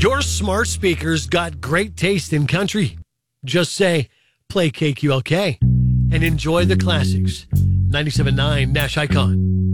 Your smart speakers got great taste in country. Just say, play KQLK and enjoy the classics. 97.9 Nash Icon.